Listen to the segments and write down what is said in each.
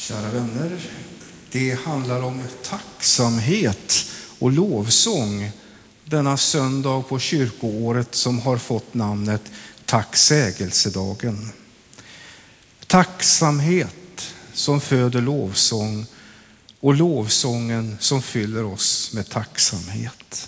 Kära vänner, det handlar om tacksamhet och lovsång denna söndag på kyrkoåret som har fått namnet Tacksägelsedagen. Tacksamhet som föder lovsång och lovsången som fyller oss med tacksamhet.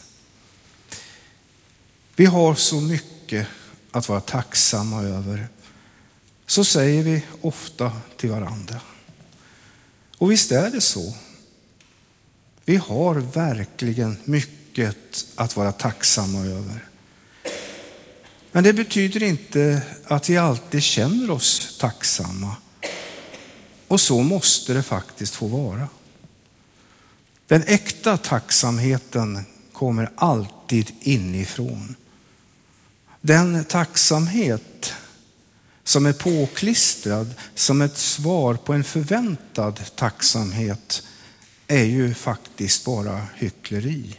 Vi har så mycket att vara tacksamma över. Så säger vi ofta till varandra. Och visst är det så. Vi har verkligen mycket att vara tacksamma över. Men det betyder inte att vi alltid känner oss tacksamma. Och så måste det faktiskt få vara. Den äkta tacksamheten kommer alltid inifrån. Den tacksamhet som är påklistrad som ett svar på en förväntad tacksamhet är ju faktiskt bara hyckleri.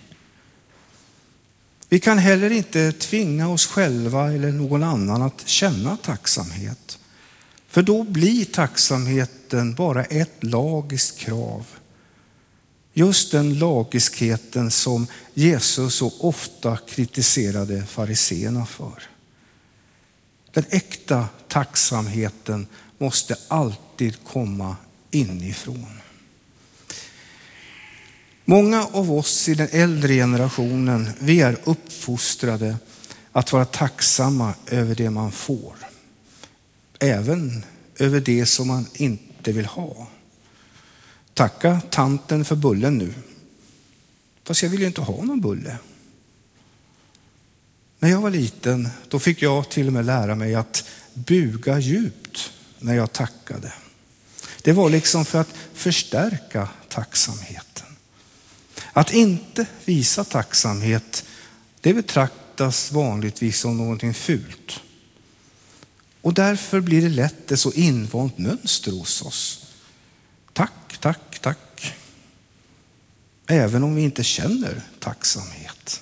Vi kan heller inte tvinga oss själva eller någon annan att känna tacksamhet. För då blir tacksamheten bara ett lagiskt krav. Just den lagiskheten som Jesus så ofta kritiserade fariseerna för. Den äkta tacksamheten måste alltid komma inifrån. Många av oss i den äldre generationen, vi är uppfostrade att vara tacksamma över det man får. Även över det som man inte vill ha. Tacka tanten för bullen nu. Fast jag vill ju inte ha någon bulle. När jag var liten, då fick jag till och med lära mig att buga djupt när jag tackade. Det var liksom för att förstärka tacksamheten. Att inte visa tacksamhet, det betraktas vanligtvis som någonting fult. Och därför blir det lätt ett så invant mönster hos oss. Tack, tack, tack. Även om vi inte känner tacksamhet.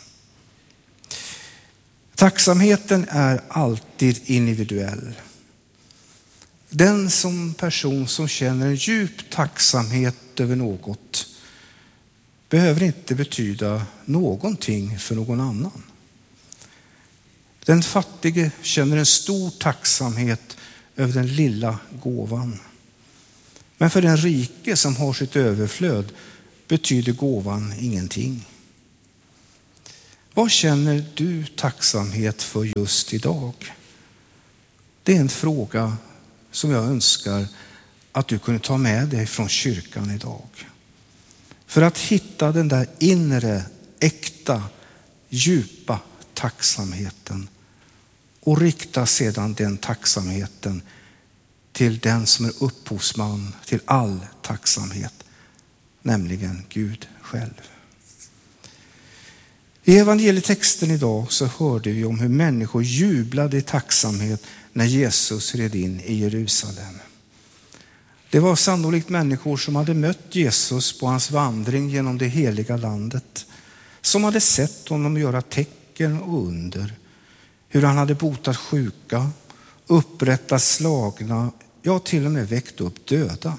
Tacksamheten är alltid individuell. Den som person som känner en djup tacksamhet över något behöver inte betyda någonting för någon annan. Den fattige känner en stor tacksamhet över den lilla gåvan. Men för den rike som har sitt överflöd betyder gåvan ingenting. Vad känner du tacksamhet för just idag? Det är en fråga som jag önskar att du kunde ta med dig från kyrkan idag. För att hitta den där inre, äkta, djupa tacksamheten. Och rikta sedan den tacksamheten till den som är upphovsman till all tacksamhet. Nämligen Gud själv. I evangelietexten idag så hörde vi om hur människor jublade i tacksamhet när Jesus red in i Jerusalem. Det var sannolikt människor som hade mött Jesus på hans vandring genom det heliga landet. Som hade sett honom göra tecken och under. Hur han hade botat sjuka, upprättat slagna, ja till och med väckt upp döda.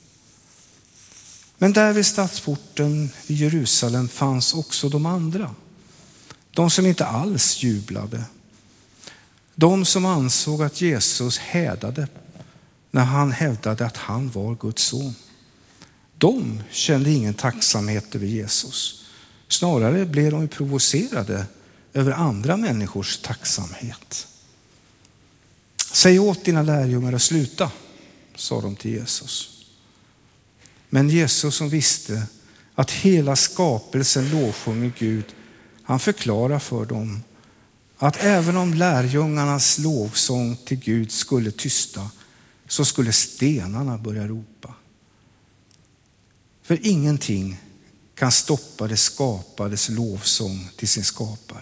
Men där vid stadsporten i Jerusalem fanns också de andra. De som inte alls jublade. De som ansåg att Jesus hädade när han hävdade att han var Guds son. De kände ingen tacksamhet över Jesus. Snarare blev de provocerade över andra människors tacksamhet. Säg åt dina lärjungar att sluta, sa de till Jesus. Men Jesus som visste att hela skapelsen lovsjunger Gud, han förklarar för dem att även om lärjungarnas lovsång till Gud skulle tysta så skulle stenarna börja ropa. För ingenting kan stoppa det skapades lovsång till sin skapare.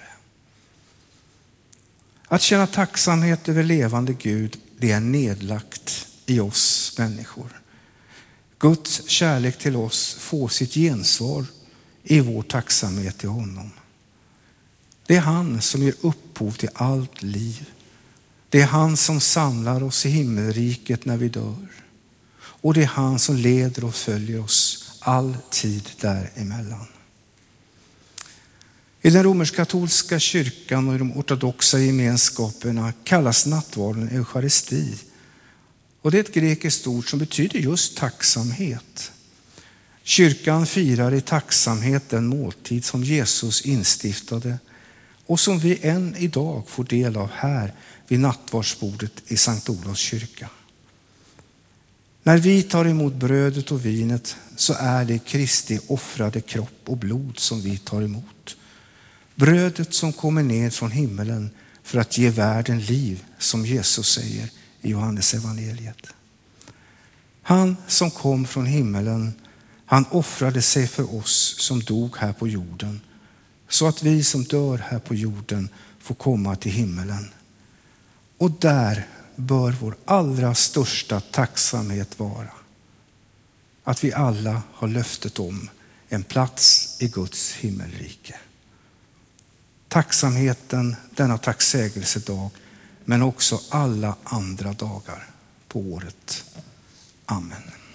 Att känna tacksamhet över levande Gud, det är nedlagt i oss människor. Guds kärlek till oss får sitt gensvar i vår tacksamhet till honom. Det är han som ger upphov till allt liv. Det är han som samlar oss i himmelriket när vi dör. Och det är han som leder och följer oss all tid däremellan. I den romersk-katolska kyrkan och i de ortodoxa gemenskaperna kallas nattvarden eucharisti. Och det är ett grekiskt ord som betyder just tacksamhet. Kyrkan firar i tacksamhet den måltid som Jesus instiftade och som vi än idag får del av här vid nattvardsbordet i Sankt Olofs kyrka. När vi tar emot brödet och vinet så är det Kristi offrade kropp och blod som vi tar emot. Brödet som kommer ner från himmelen för att ge världen liv, som Jesus säger i Johannes evangeliet. Han som kom från himmelen, han offrade sig för oss som dog här på jorden, så att vi som dör här på jorden får komma till himmelen. Och där bör vår allra största tacksamhet vara att vi alla har löftet om en plats i Guds himmelrike. Tacksamheten denna tacksägelsedag, men också alla andra dagar på året. Amen.